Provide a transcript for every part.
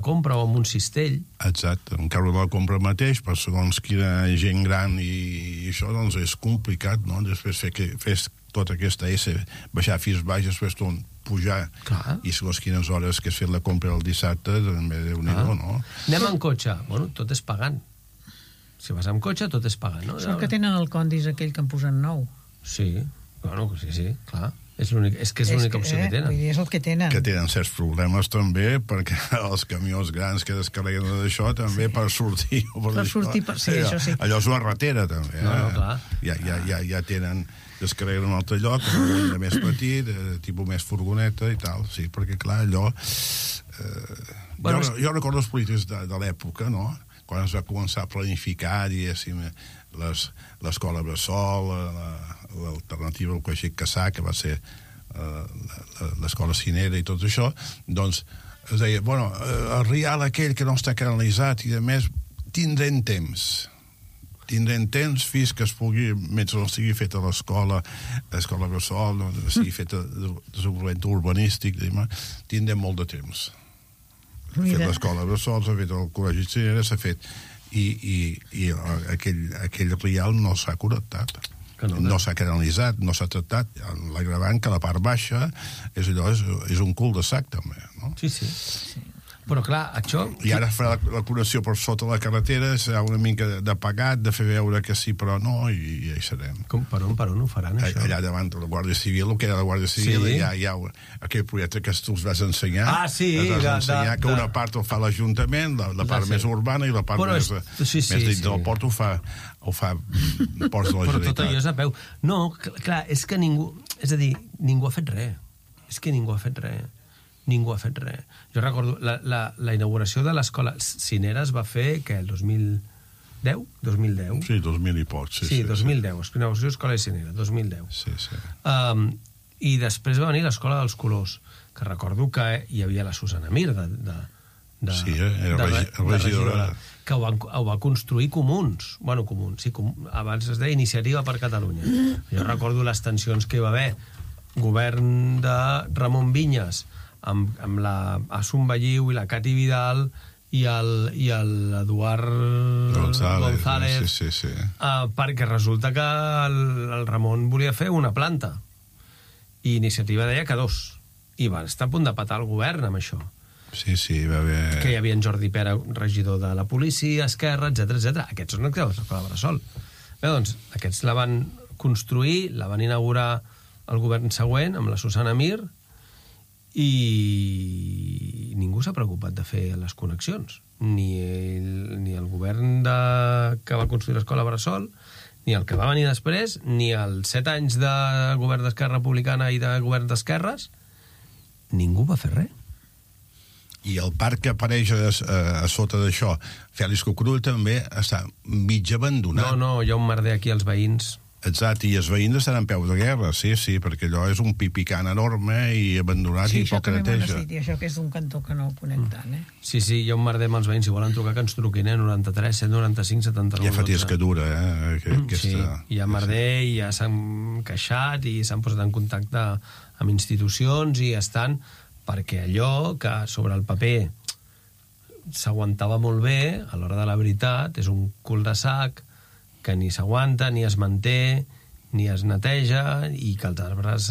compra o amb un cistell. Exacte, en caure de la compra mateix, per segons quina gent gran i això, doncs és complicat, no? Després fes tota aquesta baixar fins baix, després pujar, i segons quines hores que has fet la compra el dissabte, també Déu-n'hi-do, no? Anem en cotxe, bueno, tot és pagant. Si vas amb cotxe, tot és pagant, no? Sort que tenen el Condis aquell que en posen nou. Sí, bueno, sí, clar. És que és l'única opció que tenen. Vull dir, és el que tenen. Que tenen certs problemes també, perquè els camions grans que descarreguen d'això també per sortir... Sí, això sí. Allò és una ratera, també. No, clar. Ja tenen... descarreguen un altre lloc, un més petit, tipus més furgoneta i tal, sí, perquè clar, allò... Jo recordo els polítics de l'època, no?, quan es va començar a planificar, diguéssim, l'escola Bressol, l'alternativa al Coixet Cassà, que va ser l'escola Cinera i tot això, doncs es deia, bueno, el rial aquell que no està canalitzat i a més tindrem temps fins que es pugui, mentre no estigui feta l'escola Bressol, no estigui feta desenvolupament urbanístic, tindrem molt de temps. S'ha fet l'escola Bressol, s'ha fet el col·legi Cinera, s'ha fet i aquell rial no s'ha connectat, no s'ha canalitzat, no s'ha tractat, l'agravant que la part baixa és un cul de sac també, no? Sí. Però clar, això... I ara farà la connexió per sota la carretera, serà una mica de pagat, de fer veure que sí però no, i ja hi serem. Com, per on ho faran, això? Allà davant de la Guàrdia Civil, el que era la Guàrdia Civil, hi ha aquell projecte que tu els vas ensenyar. Ah, sí. Els vas ensenyar que una part ho fa l'Ajuntament, la part més urbana, i la part més dins del port ho fa Ports de la Generalitat. Però tot allò és a peu. No, clar, és que ningú... És a dir, ningú ha fet res. Ningú ha fet res. Jo recordo, la inauguració de l'escola Cinera es va fer, què, el 2010? 2010? Sí, 2000 i poc. Sí, 2010, inauguració de l'escola Cinera, 2010. Sí. I després va venir l'escola dels colors, que recordo que hi havia la Susana Mir, era regidora, que ho va construir Comuns. Bueno, Comuns, sí, abans es deia Iniciativa per Catalunya. Jo recordo les tensions que hi va haver. Govern de Ramon Vinyes, amb la Assumpta Balliu i la Cati Vidal i l'Eduard González, sí. Perquè resulta que el Ramon volia fer una planta i Iniciativa deia que 2, i va estar a punt de patar el govern amb això. Sí, va haver... Que hi havia en Jordi Pera, regidor de la policia, Esquerra, etc. Aquests són els que l'escola Bressol. Bé, doncs, aquests la van construir, la van inaugurar el govern següent amb la Susana Mir, i ningú s'ha preocupat de fer les connexions, ni el govern que va construir l'escola Bressol, ni el que va venir després, ni els 7 anys de govern d'Esquerra Republicana i de govern d'esquerres. Ningú va fer res. I el parc que apareix a sota d'això, Fèlix Cucurull, també està mig abandonat. No, hi ha un merder aquí als veïns. Exacte, i els veïns estan en peu de guerra, sí, perquè allò és un pipicant enorme i abandonat i poc neteja. Sí, això que és d'un cantó que no connecten, Sí, hi ha un merder amb els veïns, si volen trucar que ens truquin, 93 195 79 Ja fa temps que dura, Sí, hi ha merder i ja s'han queixat i s'han posat en contacte amb institucions i estan, perquè allò que sobre el paper s'aguantava molt bé, a l'hora de la veritat és un cul de sac que ni s'aguanta, ni es manté, ni es neteja, i que els arbres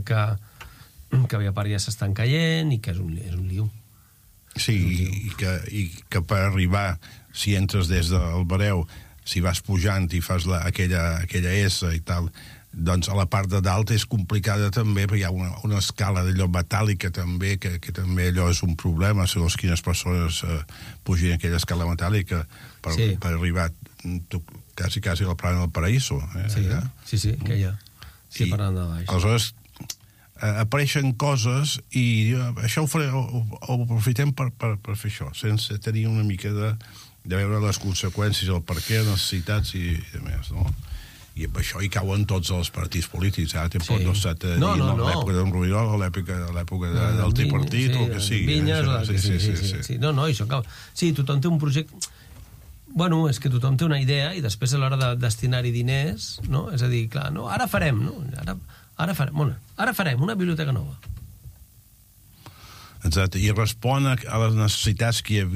que havia part ja s'estan caient, i que és un liu. Sí, i que per arribar, si entres des del Bareu, si vas pujant i fas aquella S i tal, doncs a la part de dalt és complicada també, perquè hi ha una escala d'allò metàl·lica també, que també allò és un problema, segons quines persones pugin aquella escala metàl·lica per arribar quasi a la plana del Paraíso. Sí, que hi ha. Sí, parlant de baix. Aleshores, apareixen coses i això ho aprofitem per fer això, sense tenir una mica de veure les conseqüències, el per què, les necessitats i de més, no? I amb això hi cauen tots els partits polítics. Ara tampoc no s'ha de dir l'època d'en Rubiol o l'època del tripartit o el que sigui. Vinyes, sí. No, això cal. Sí, tothom té un projecte... Bueno, és que tothom té una idea i després a l'hora de destinar-hi diners, no? És a dir, clar, no, ara farem una biblioteca nova. Exacte, i respon a les necessitats que hi havia